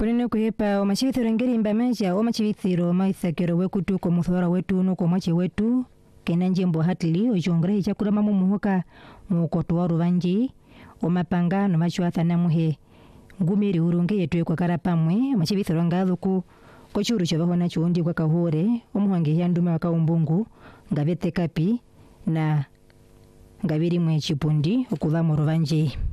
Kunene kuhepa omachivithiro ngeri mbamaja omachivithiro maithakiro wekutu kwa muthora wetu no kwa mwache wetu kena njembo hatili ojongre chakula mamu muhoka mukoto wa ruvanji omapanga no machuatha na muhe ngumiri urunge yetu kwa kara pamwe omachivithiro ngathuku ko churu chovahona chuundi kwa kahore omuhange yandume wa kaumbungu ngavete kapi na ngaviri mwe chipundi okudha mu ruvanji.